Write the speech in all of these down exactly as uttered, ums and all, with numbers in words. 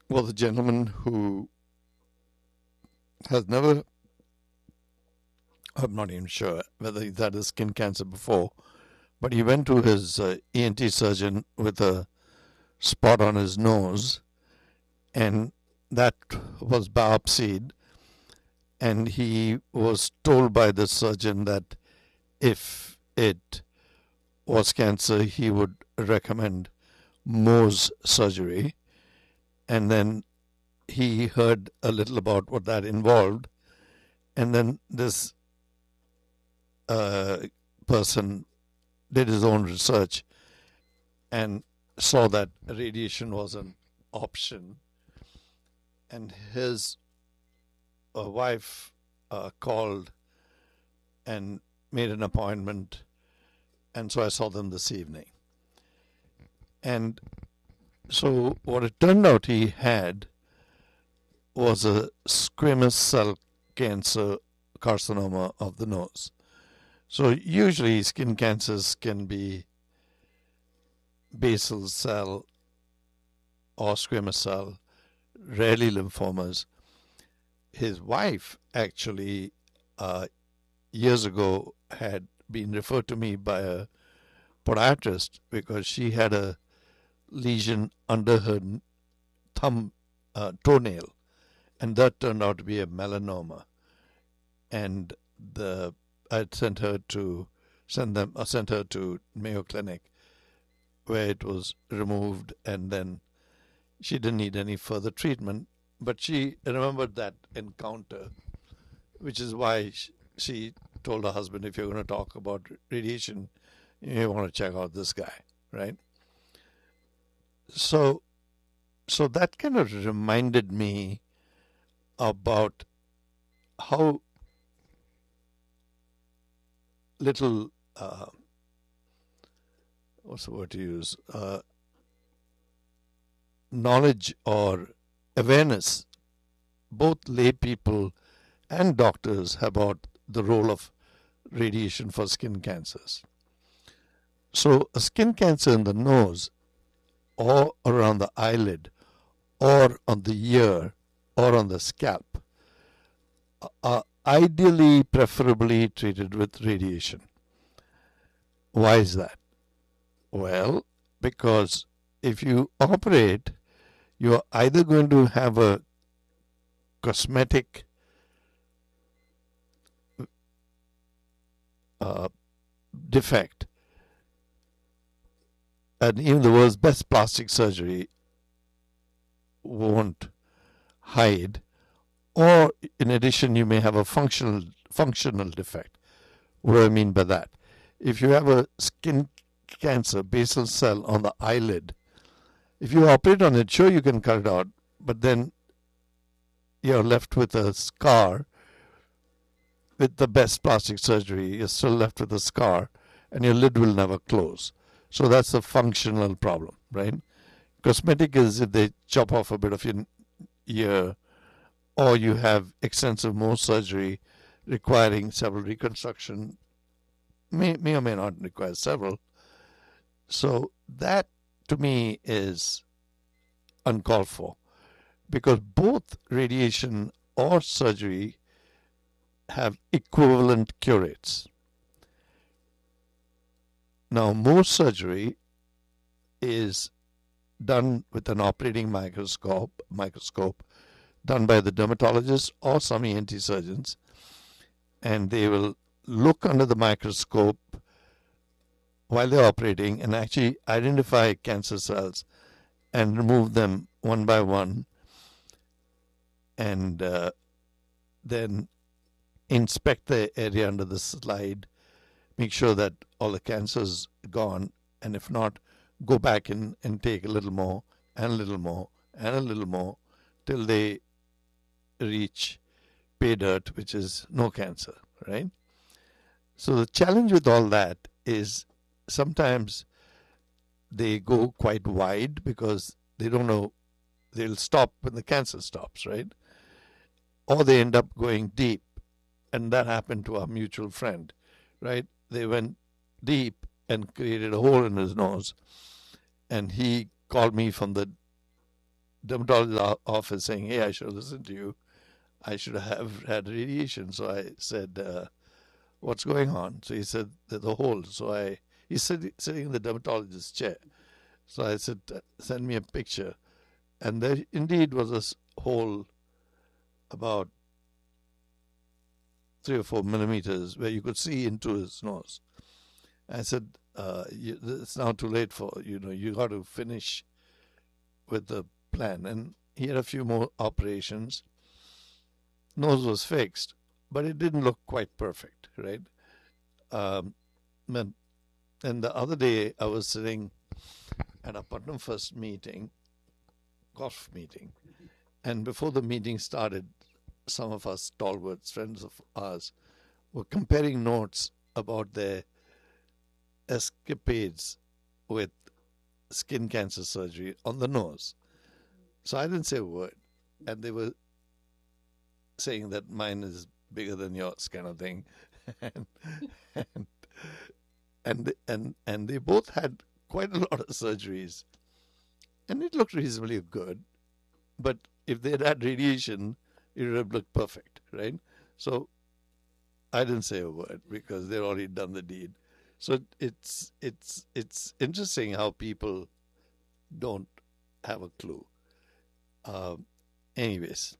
was a gentleman who has never, I'm not even sure whether he's had a skin cancer before, but he went to his uh, E N T surgeon with a spot on his nose, and that was biopsied, and he was told by the surgeon that if it was cancer, he would recommend Mohs surgery. And then he heard a little about what that involved. And then this uh, person did his own research and saw that radiation was an option. And his uh, wife uh, called and made an appointment. And so I saw them this evening. And so what it turned out he had was a squamous cell cancer carcinoma of the nose. So usually skin cancers can be basal cell or squamous cell, rarely lymphomas. His wife actually uh, years ago had been referred to me by a podiatrist because she had a lesion under her thumb uh, toenail, and that turned out to be a melanoma. And the I sent her to send them uh, sent her to Mayo Clinic, where it was removed, and then she didn't need any further treatment. But she remembered that encounter, which is why she told her husband, if you're going to talk about radiation, you want to check out this guy, right? So, so that kind of reminded me about how little, uh, what's the word to use, uh, knowledge or awareness both lay people and doctors have about the role of radiation for skin cancers. So a skin cancer in the nose or around the eyelid or on the ear or on the scalp are ideally, preferably treated with radiation. Why is that? Well, because if you operate, you're either going to have a cosmetic uh, defect, and even the world's best plastic surgery won't hide, or in addition you may have a functional functional defect. What do I mean by that? If you have a skin cancer, basal cell on the eyelid, if you operate on it, sure you can cut it out, but then you're left with a scar. With the best plastic surgery, you're still left with a scar, and your lid will never close. So that's a functional problem, right? Cosmetic is if they chop off a bit of your ear, or you have extensive Mohs surgery requiring several reconstruction, may, may or may not require several. So that, to me, is uncalled for, because both radiation or surgery have equivalent cure rates. Now, Mohs surgery is done with an operating microscope, microscope done by the dermatologist or some E N T surgeons, and they will look under the microscope while they're operating and actually identify cancer cells and remove them one by one, and uh, then inspect the area under the slide, make sure that all the cancer's gone, and if not, go back in and take a little more and a little more and a little more till they reach pay dirt, which is no cancer, right? So the challenge with all that is sometimes they go quite wide because they don't know, they'll stop when the cancer stops, right? Or they end up going deep. And that happened to our mutual friend, right? They went deep and created a hole in his nose. And he called me from the dermatologist's office saying, "Hey, I should listen to you. I should have had radiation." So I said, uh, "What's going on?" So he said, "There's a hole." So I, he's sitting, sitting in the dermatologist's chair. So I said, "Send me a picture." And there indeed was a hole about three or four millimeters where you could see into his nose. I said, uh, you, "It's now too late for, you know, you got to finish with the plan." And he had a few more operations. Nose was fixed, but it didn't look quite perfect, right? Um, and, and the other day I was sitting at a Putnam First meeting, golf meeting, and before the meeting started, some of us stalwarts, friends of ours, were comparing notes about their escapades with skin cancer surgery on the nose. So I didn't say a word. And they were saying that mine is bigger than yours, kind of thing. and, and, and, and, and they both had quite a lot of surgeries. And it looked reasonably good. But if they had had radiation, it would have looked perfect, right? So I didn't say a word because they'd already done the deed. So it's it's it's interesting how people don't have a clue. Um, anyways.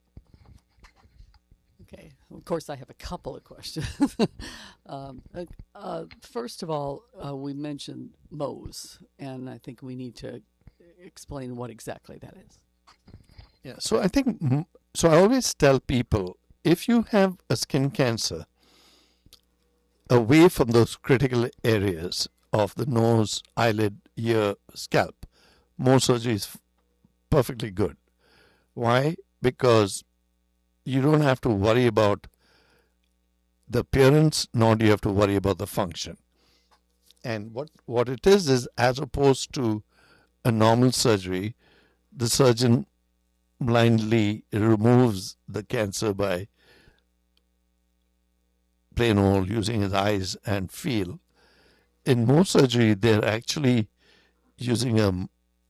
Okay. Of course, I have a couple of questions. um, uh, first of all, uh, we mentioned Mohs, and I think we need to explain what exactly that is. Yeah. So I think so. I always tell people, if you have a skin cancer away from those critical areas of the nose, eyelid, ear, scalp, Mohs surgery is perfectly good. Why? Because you don't have to worry about the appearance, nor do you have to worry about the function. And what, what it is, is as opposed to a normal surgery, the surgeon blindly removes the cancer by plain old using his eyes and feel. In Mohs surgery, they're actually using a,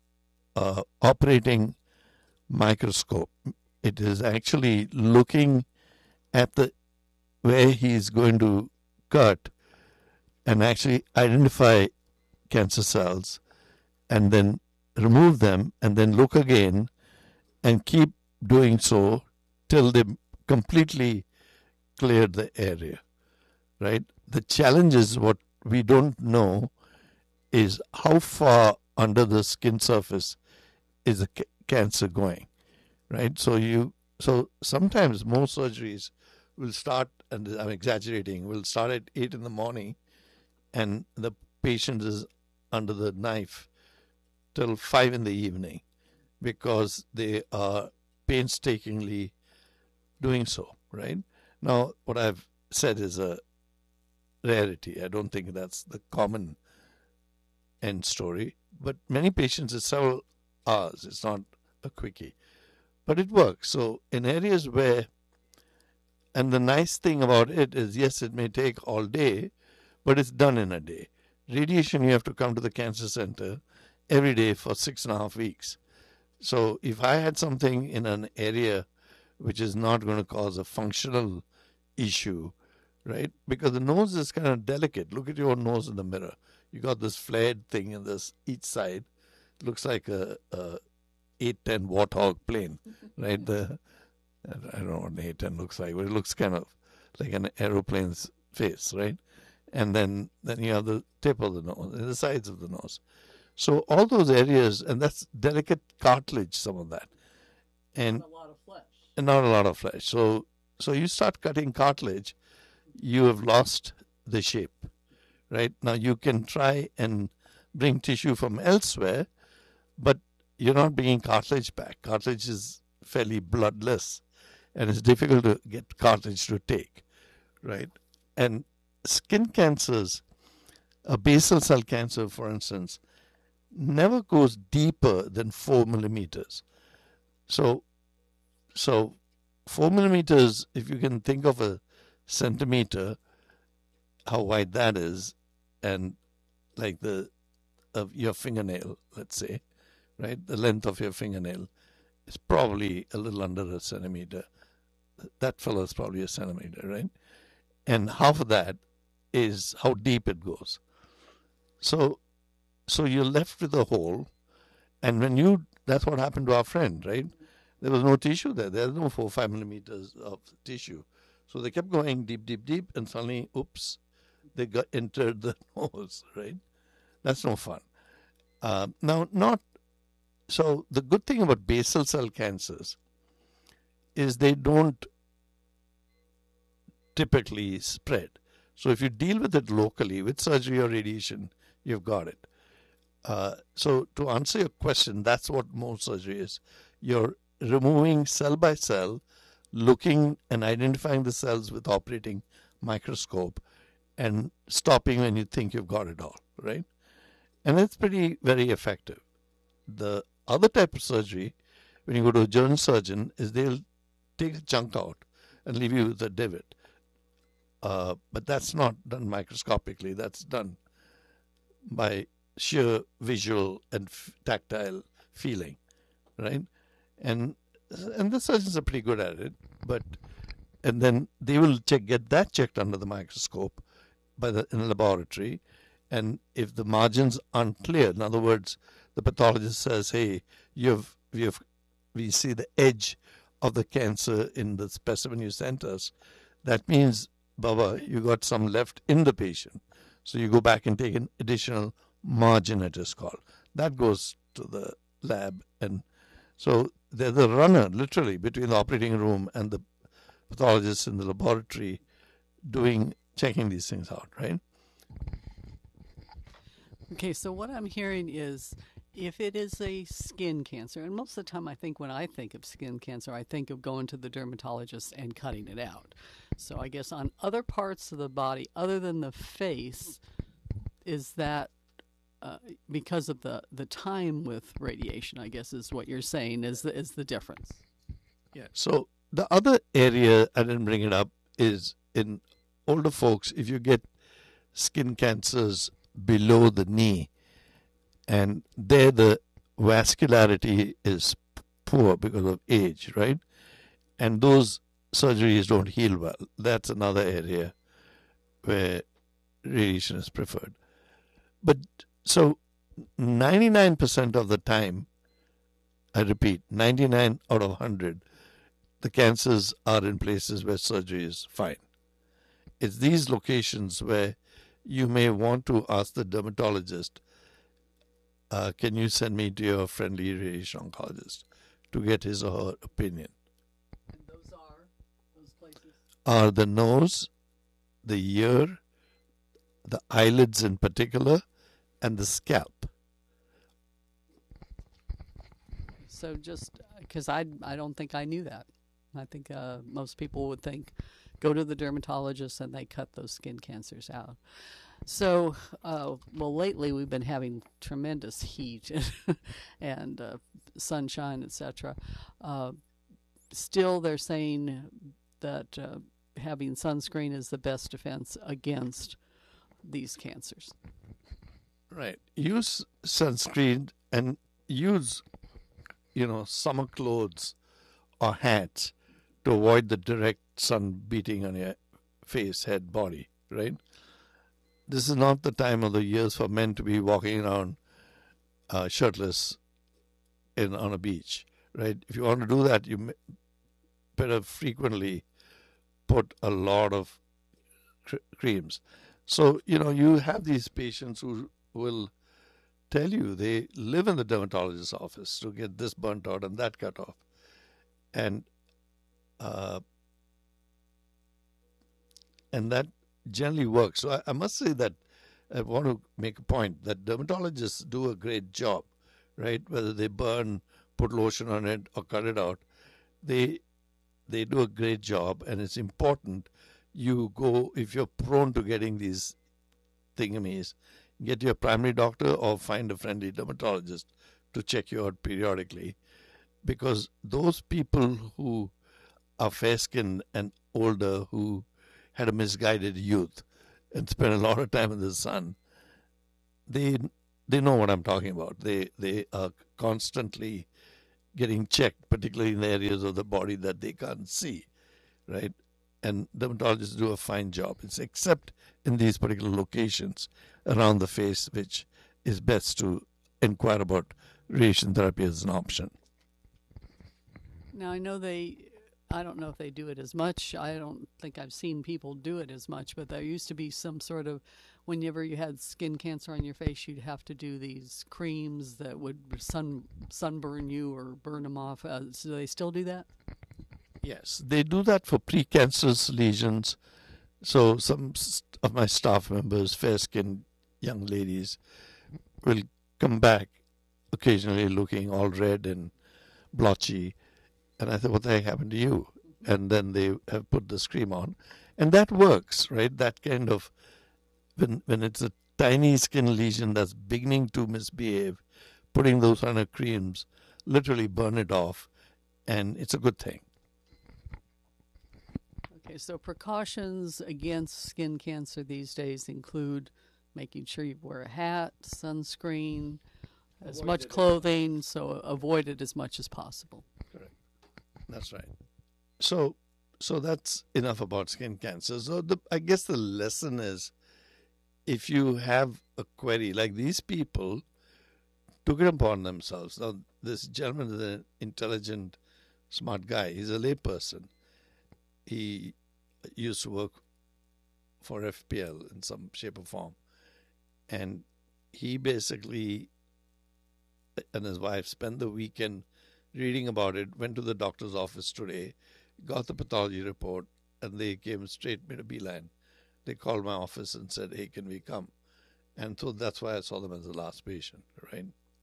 a operating microscope. It is actually looking at the where he's going to cut and actually identify cancer cells and then remove them and then look again and keep doing so till they completely cleared the area, right? The challenge is what we don't know is how far under the skin surface is the ca- cancer going, right? So you, so sometimes most surgeries will start, and I'm exaggerating, will start at eight in the morning and the patient is under the knife till five in the evening because they are painstakingly doing so, right? Now, what I've said is a rarity. I don't think that's the common end story, but many patients, it's several hours. It's not a quickie, but it works. So in areas where, and the nice thing about it is, yes, it may take all day, but it's done in a day. Radiation, you have to come to the cancer center every day for six and a half weeks. So if I had something in an area which is not going to cause a functional issue, right? Because the nose is kind of delicate. Look at your nose in the mirror. You got this flared thing in this each side. It looks like a, a eight ten Warthog plane, right? The I don't know what an eight ten looks like, but it looks kind of like an aeroplane's face, right? And then, then you have the tip of the nose and the sides of the nose. So all those areas, and that's delicate cartilage, some of that. And Not a lot of flesh. And not a lot of flesh. So so you start cutting cartilage, you have lost the shape, right? Now you can try and bring tissue from elsewhere, but you're not bringing cartilage back. Cartilage is fairly bloodless, and it's difficult to get cartilage to take, right? And skin cancers, a basal cell cancer, for instance, never goes deeper than four millimeters. So, so four millimeters, if you can think of a centimeter, how wide that is, and like the of your fingernail, let's say, right, the length of your fingernail, is probably a little under a centimeter. That fellow is probably a centimeter, right? And half of that is how deep it goes. So, so you're left with a hole, and when you, that's what happened to our friend, right? There was no tissue there. There's no four, five millimeters of tissue. So they kept going deep, deep, deep, and suddenly, oops, they got entered the nose, right? That's no fun. Uh, now, not, so the good thing about basal cell cancers is they don't typically spread. So if you deal with it locally with surgery or radiation, you've got it. Uh, so to answer your question, that's what Mohs surgery is. You're removing cell by cell, looking and identifying the cells with operating microscope, and stopping when you think you've got it all, right? And it's pretty very effective. The other type of surgery, when you go to a general surgeon, is they'll take a chunk out and leave you with a divot. Uh, but that's not done microscopically. That's done by sheer visual and f- tactile feeling, right? And and the surgeons are pretty good at it. But and then they will check get that checked under the microscope by the in the laboratory. And if the margins aren't clear, in other words, the pathologist says, "Hey, you've we've we see the edge of the cancer in the specimen you sent us," that means, Baba, you got some left in the patient. So you go back and take an additional margin, it is called. That goes to the lab. And so they're the runner, literally, between the operating room and the pathologist in the laboratory doing, checking these things out, right? Okay, so what I'm hearing is if it is a skin cancer, and most of the time I think when I think of skin cancer, I think of going to the dermatologist and cutting it out. So I guess on other parts of the body, other than the face, is that uh, because of the, the time with radiation, I guess is what you're saying is the, is the difference. Yeah. So the other area, I didn't bring it up, is in older folks, if you get skin cancers below the knee, and there the vascularity is poor because of age, right? And those surgeries don't heal well. That's another area where radiation is preferred. But so ninety-nine percent of the time, I repeat, ninety-nine out of one hundred, the cancers are in places where surgery is fine. It's these locations where you may want to ask the dermatologist, uh, can you send me to your friendly radiation oncologist to get his or her opinion? And those are, those places? Are the nose, the ear, the eyelids in particular, and the scalp. So just because I, I don't think I knew that. I think uh, most people would think go to the dermatologist and they cut those skin cancers out. So, uh, well, lately we've been having tremendous heat and uh, sunshine, et cetera. Uh, still, they're saying that uh, having sunscreen is the best defense against these cancers. Right. Use sunscreen and use, you know, summer clothes or hats to avoid the direct sun beating on your face, head, body, right? This is not the time of the years for men to be walking around uh, shirtless in on a beach, right? If you want to do that, you better frequently put a lot of cr- creams. So, you know, you have these patients who will tell you they live in the dermatologist's office to get this burnt out and that cut off. And uh, and that generally works. So I, I must say that I want to make a point that dermatologists do a great job, right? Whether they burn, put lotion on it, or cut it out, they they do a great job, and it's important you go, if you're prone to getting these thingamies, get your primary doctor or find a friendly dermatologist to check you out periodically, because those people who are fair-skinned and older, who had a misguided youth and spent a lot of time in the sun, they they know what I'm talking about. They they are constantly getting checked, particularly in the areas of the body that they can't see, right? And dermatologists do a fine job. It's except in these particular locations around the face, which is best to inquire about radiation therapy as an option. Now, I know they, I don't know if they do it as much. I don't think I've seen people do it as much, but there used to be some sort of, whenever you had skin cancer on your face, you'd have to do these creams that would sun sunburn you or burn them off. Uh, so they still do that? Yes, they do that for precancerous lesions. So some of my staff members, fair-skinned young ladies, will come back occasionally looking all red and blotchy. And I thought, what the heck happened to you? And then they have put the cream on. And that works, right? That kind of, when, when it's a tiny skin lesion that's beginning to misbehave, putting those kind of creams literally burn it off. And it's a good thing. Okay, so precautions against skin cancer these days include making sure you wear a hat, sunscreen, as Avoid much it. clothing, so avoid it as much as possible. Correct. That's right. So, so that's enough about skin cancer. So, the, I guess the lesson is, if you have a query like these people took it upon themselves. Now, this gentleman is an intelligent, smart guy. He's a layperson. He used to work for F P L in some shape or form, and he basically and his wife spent the weekend reading about it, went to the doctor's office today, got the pathology report, and they came straight, made a beeline. They called my office and said, hey, can we come? And so that's why I saw them as the last patient, right?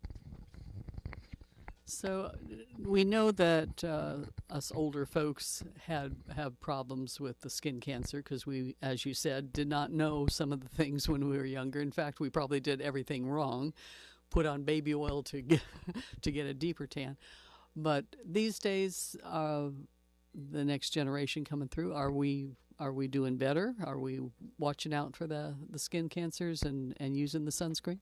So we know that uh, us older folks had have problems with the skin cancer because we, as you said, did not know some of the things when we were younger. In fact, we probably did everything wrong, put on baby oil to get to get a deeper tan. But these days, uh, the next generation coming through, are we are we doing better? Are we watching out for the, the skin cancers and, and using the sunscreen?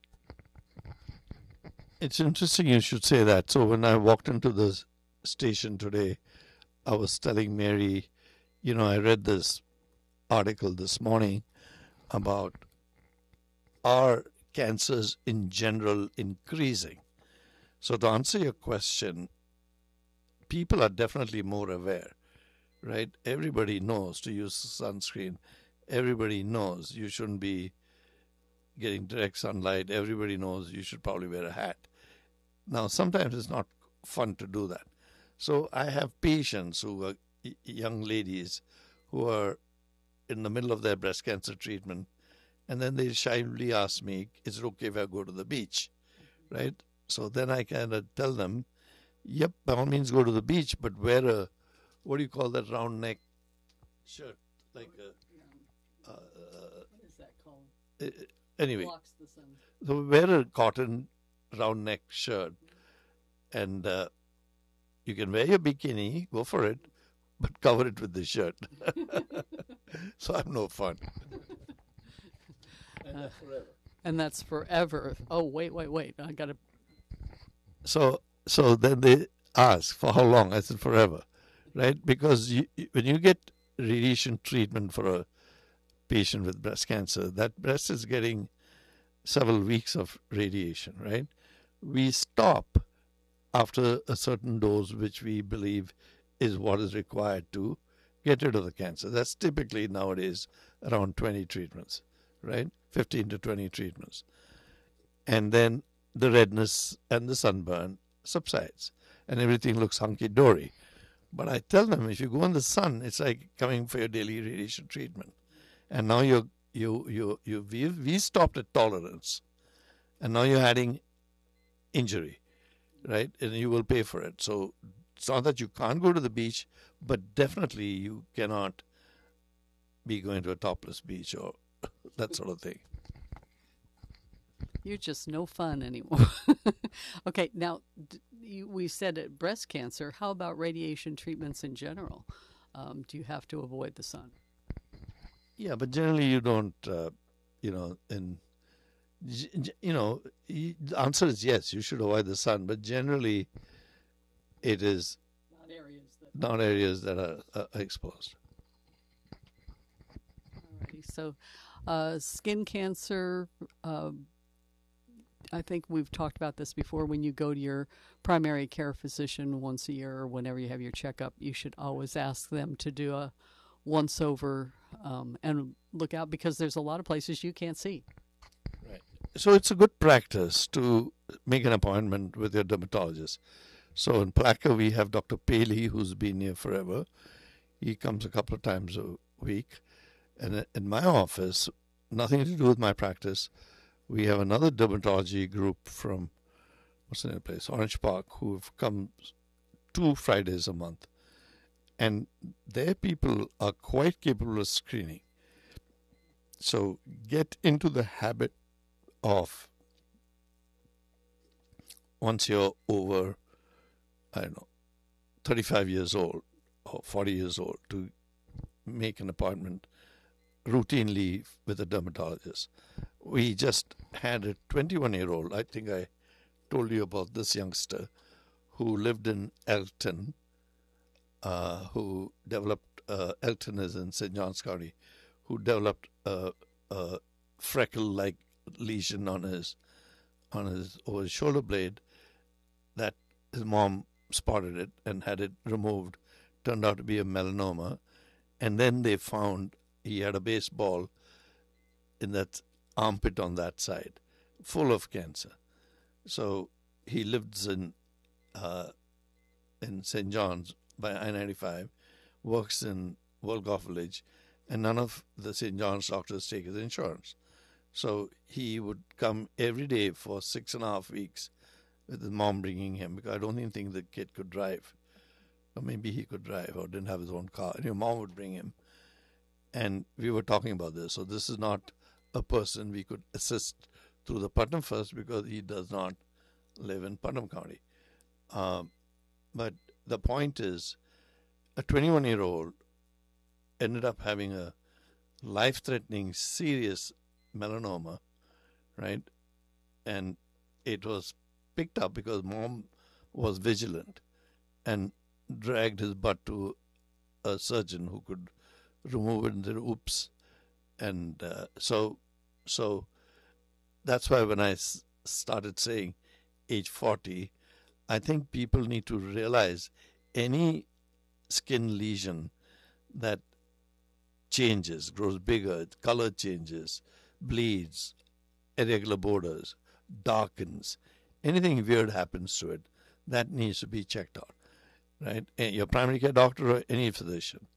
It's interesting you should say that. So when I walked into the station today, I was telling Mary, you know, I read this article this morning about are cancers in general increasing? So to answer your question, people are definitely more aware, right? Everybody knows to use sunscreen. Everybody knows you shouldn't be getting direct sunlight. Everybody knows you should probably wear a hat. Now, sometimes it's not fun to do that. So I have patients who are young ladies who are in the middle of their breast cancer treatment, and then they shyly ask me, is it okay if I go to the beach, right? So then I kind of tell them, yep, by all means go to the beach, but wear a, what do you call that round neck shirt? Like a, uh, What is that called? uh, anyway, Blocks the sun. so wear a cotton round neck shirt, and uh, you can wear your bikini, go for it, but cover it with the shirt. So I'm no fun. And that's forever. And that's forever. Oh, wait, wait, wait. I got to. So, so then they ask, for how long? I said, forever, right? Because you, when you get radiation treatment for a patient with breast cancer, that breast is getting several weeks of radiation, right? We stop after a certain dose, which we believe is what is required to get rid of the cancer. That's typically nowadays around twenty treatments, right? fifteen to twenty treatments. And then the redness and the sunburn subsides and everything looks hunky-dory. But I tell them, if you go in the sun, it's like coming for your daily radiation treatment. And now you're, you, you, you, we, we stopped at tolerance. And now you're adding injury, right? And you will pay for it. So it's not that you can't go to the beach, but definitely you cannot be going to a topless beach or that sort of thing. You're just no fun anymore. Okay, now d- you, we said it, breast cancer. How about radiation treatments in general? Um, do you have to avoid the sun? Yeah, but generally you don't, uh, you know, in, you know, the answer is yes, you should avoid the sun. But generally, it is Not areas that. not areas that are, are exposed. Alrighty. So, uh, skin cancer. Uh, I think we've talked about this before. When you go to your primary care physician once a year or whenever you have your checkup, you should always ask them to do a once over um, and look out, because there's a lot of places you can't see. Right. So it's a good practice to make an appointment with your dermatologist. So in Placer, we have Doctor Paley, who's been here forever. He comes a couple of times a week. And in my office, nothing to do with my practice, we have another dermatology group from, what's the name of the place, Orange Park, who've come two Fridays a month. And their people are quite capable of screening. So get into the habit of, once you're over, I don't know, thirty-five years old or forty years old, to make an appointment routinely with a dermatologist. We just had a twenty-one-year-old, I think I told you about this youngster, who lived in Elton, uh, who developed, uh, Elton is in Saint Johns County, who developed a, a freckle-like lesion on his, on his, over his shoulder blade, that his mom spotted it and had it removed. Turned out to be a melanoma. And then they found he had a baseball in that armpit on that side, full of cancer. So he lives in uh, in Saint John's by I ninety-five, works in World Golf Village, and none of the Saint John's doctors take his insurance. So he would come every day for six and a half weeks with his mom bringing him, because I don't even think the kid could drive. Or maybe he could drive or didn't have his own car. And your mom would bring him. And we were talking about this. So this is not a person we could assist through the Putnam First, because he does not live in Putnam County. Um, but the point is, a twenty-one-year-old ended up having a life-threatening, serious melanoma, right? And it was picked up because mom was vigilant and dragged his butt to a surgeon who could remove it and said, oops. And uh, so, so that's why when I s- started saying age forty, I think people need to realize any skin lesion that changes, grows bigger, color changes, bleeds, irregular borders, darkens, anything weird happens to it, that needs to be checked out, right? And your primary care doctor or any physician,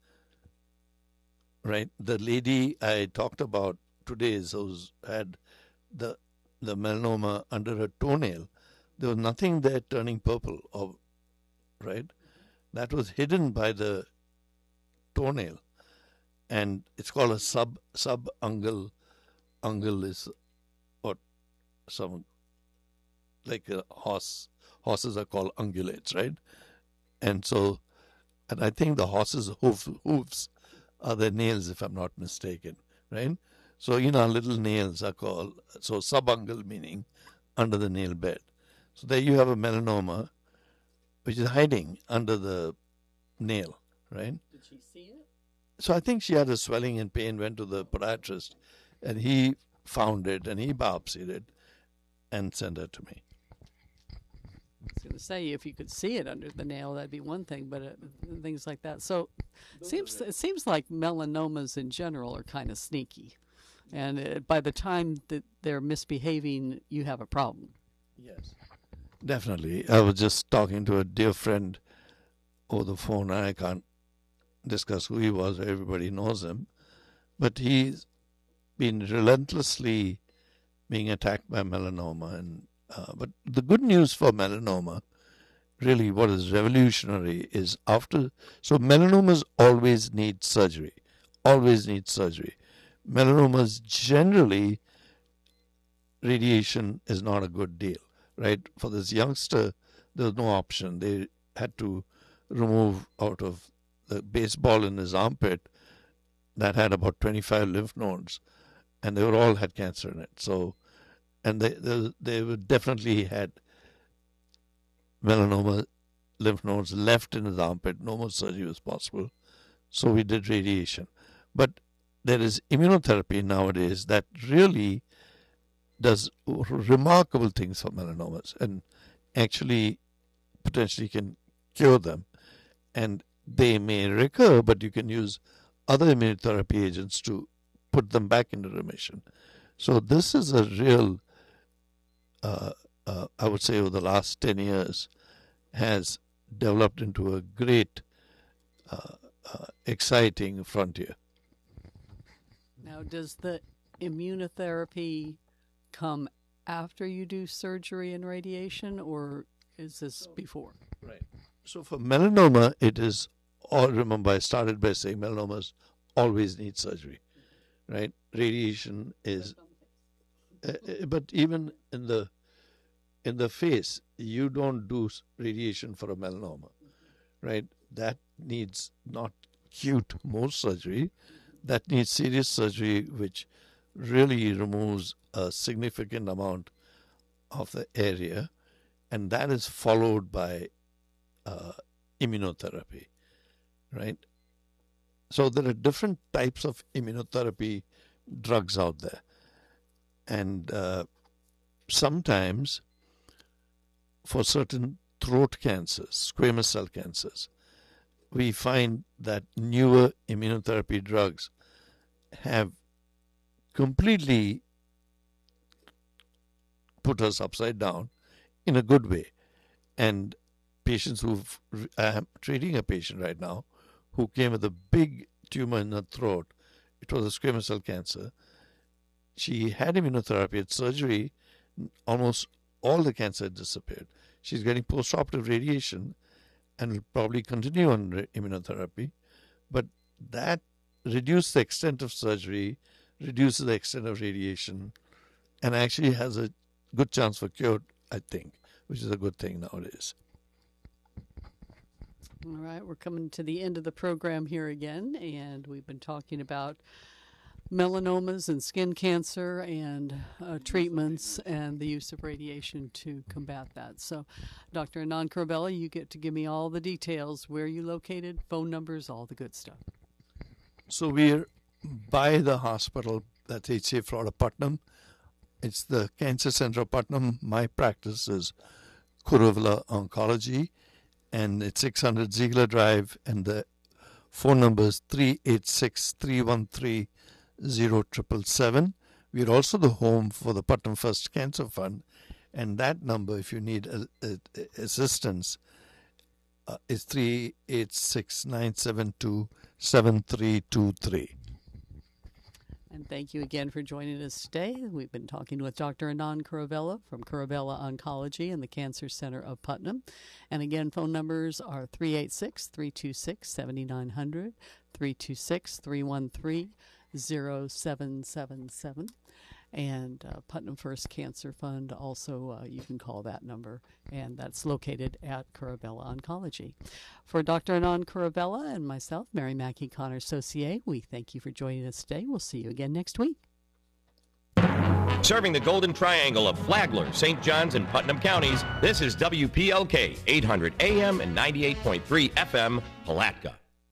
right? The lady I talked about today, who's had the the melanoma under her toenail, there was nothing there turning purple, or right? That was hidden by the toenail, and it's called a sub subungual. Ungual is what some, like a horse. Horses are called ungulates, right? And so, and I think the horse's hoof, hoofs are their nails, if I'm not mistaken, right? So, you know, little nails are called, so subungual meaning under the nail bed. So there you have a melanoma, which is hiding under the nail, right? Did she see it? So I think she had a swelling and pain, went to the podiatrist, and he found it, and he biopsied it and sent it to me. I was going to say, if you could see it under the nail, that'd be one thing, but uh, things like that. So it seems, it seems like melanomas in general are kind of sneaky. And uh, by the time that they're misbehaving, you have a problem. Yes. Definitely. I was just talking to a dear friend over the phone, and I can't discuss who he was. Everybody knows him. But he's been relentlessly being attacked by melanoma. And uh, but the good news for melanoma, really what is revolutionary, is after... So melanomas always need surgery. Always need surgery. Melanomas generally, radiation is not a good deal, right? For this youngster, there was no option. They had to remove out of the baseball in his armpit that had about twenty-five lymph nodes, and they were all had cancer in it. So, and they they, they were definitely had melanoma lymph nodes left in his armpit. No more surgery was possible. So we did radiation. But there is immunotherapy nowadays that really does remarkable things for melanomas and actually potentially can cure them. And they may recur, but you can use other immunotherapy agents to put them back into remission. So this is a real, uh, uh, I would say over the last ten years, has developed into a great, uh, uh, exciting frontier. Now, does the immunotherapy come after you do surgery and radiation, or is this before? Right. So for melanoma, it is all, remember I started by saying melanomas always need surgery, right? Radiation is, uh, but even in the in the face, you don't do radiation for a melanoma, right? That needs not cute Mohs surgery, that needs serious surgery, which really removes a significant amount of the area, and that is followed by uh, immunotherapy, right? So there are different types of immunotherapy drugs out there, and uh, sometimes for certain throat cancers, squamous cell cancers, we find that newer immunotherapy drugs have completely put us upside down in a good way. And patients who've, I'm treating a patient right now who came with a big tumor in her throat. It was a squamous cell cancer. She had immunotherapy, had surgery, almost all the cancer had disappeared. She's getting post-operative radiation and will probably continue on immunotherapy, but that reduces the extent of surgery, reduces the extent of radiation, and actually has a good chance for cure, I think, which is a good thing nowadays. All right, we're coming to the end of the program here again, and we've been talking about melanomas and skin cancer and uh, treatments and the use of radiation to combat that. So, Doctor Anand Kuruvilla, you get to give me all the details, where you located, phone numbers, all the good stuff. So we're by the hospital, that's H C A Florida Putnam. It's the Cancer Center of Putnam. My practice is Kuruvilla Oncology, and it's six hundred Ziegler Drive, and the phone number is three eight six, three one three, zero seven seven seven. We're also the home for the Putnam First Cancer Fund, and that number, if you need a, a, assistance, uh, is three eight six, nine seven two, seven three two three. And thank you again for joining us today. We've been talking with Doctor Anand Kuruvilla from Kuruvilla Oncology and the Cancer Center of Putnam. And again, phone numbers are three eight six, three two six, seven nine zero zero, three two six, three one three, zero seven seven seven. And uh, Putnam First Cancer Fund, also uh, you can call that number, and that's located at Kuruvilla Oncology. For Doctor Anand Kuruvilla and myself, Mary Mackey Connor Saucier, we thank you for joining us today. We'll see you again next week. Serving the Golden Triangle of Flagler, Saint Johns, and Putnam counties, this is W P L K, eight hundred A M and ninety-eight point three F M, Palatka.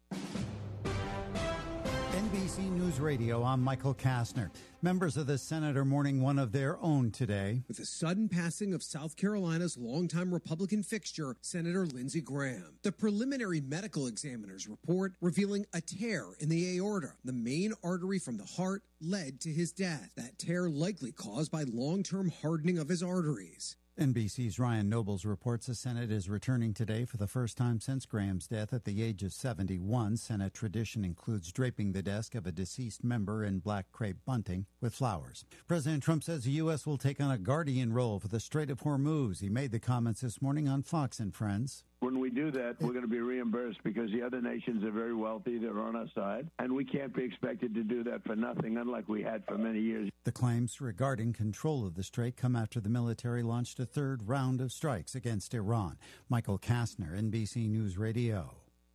N B C News Radio, I'm Michael Kastner. Members of the Senate are mourning one of their own today. With the sudden passing of South Carolina's longtime Republican fixture, Senator Lindsey Graham. The preliminary medical examiner's report revealing a tear in the aorta, the main artery from the heart, led to his death. That tear likely caused by long-term hardening of his arteries. N B C's Ryan Nobles reports the Senate is returning today for the first time since Graham's death at the age of seventy-one. Senate tradition includes draping the desk of a deceased member in black crepe bunting with flowers. President Trump says the U S will take on a guardian role for the Strait of Hormuz. He made the comments this morning on Fox and Friends. When we do that, we're going to be reimbursed because the other nations are very wealthy. They're on our side. And we can't be expected to do that for nothing, unlike we had for many years. The claims regarding control of the strait come after the military launched a third round of strikes against Iran. Michael Kastner, N B C News Radio.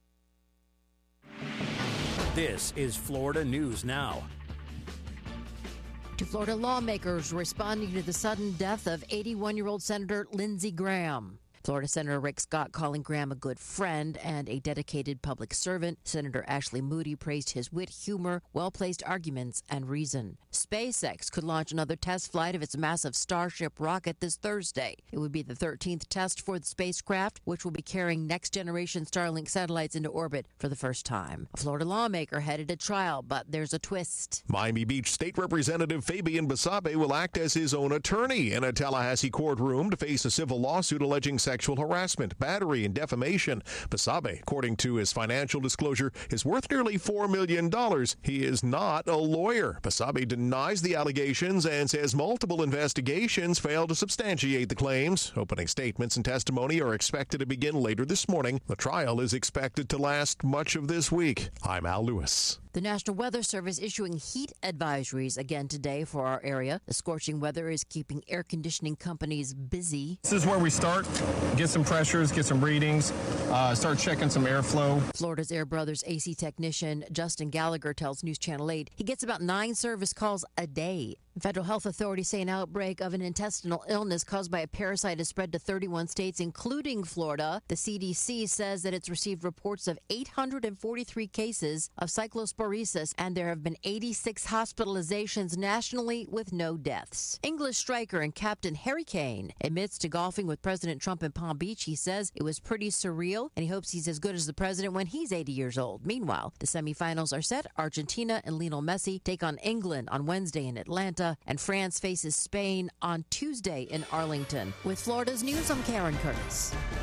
This is Florida News Now. To Florida lawmakers responding to the sudden death of eighty-one-year-old Senator Lindsey Graham. Florida Senator Rick Scott calling Graham a good friend and a dedicated public servant. Senator Ashley Moody praised his wit, humor, well-placed arguments, and reason. SpaceX could launch another test flight of its massive Starship rocket this Thursday. It would be the thirteenth test for the spacecraft, which will be carrying next-generation Starlink satellites into orbit for the first time. A Florida lawmaker headed to trial, but there's a twist. Miami Beach State Representative Fabian Basabe will act as his own attorney in a Tallahassee courtroom to face a civil lawsuit alleging sexual harassment, battery, and defamation. Basabe, according to his financial disclosure, is worth nearly four million dollars. He is not a lawyer. Basabe denies the allegations and says multiple investigations failed to substantiate the claims. Opening statements and testimony are expected to begin later this morning. The trial is expected to last much of this week. I'm Al Lewis. The National Weather Service issuing heat advisories again today for our area. The scorching weather is keeping air conditioning companies busy. This is where we start. Get some pressures, get some readings, uh, start checking some airflow. Florida's Air Brothers A C technician Justin Gallagher tells News Channel eight he gets about nine service calls a day. Federal health authorities say an outbreak of an intestinal illness caused by a parasite has spread to thirty-one states, including Florida. The C D C says that it's received reports of eight hundred forty-three cases of cyclosporesis, and there have been eighty-six hospitalizations nationally with no deaths. English striker and captain Harry Kane admits to golfing with President Trump in Palm Beach. He says it was pretty surreal, and he hopes he's as good as the president when he's eighty years old. Meanwhile, the semifinals are set. Argentina and Lionel Messi take on England on Wednesday in Atlanta, and France faces Spain on Tuesday in Arlington. With Florida's news, I'm Karen Curtis.